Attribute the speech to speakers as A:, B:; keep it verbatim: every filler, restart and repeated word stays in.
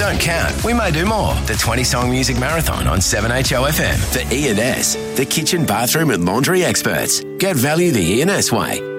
A: Don't count. We may do more. The twenty-song music marathon on seven H O F M. For E and S, the kitchen, bathroom and laundry experts. Get value the E and S way.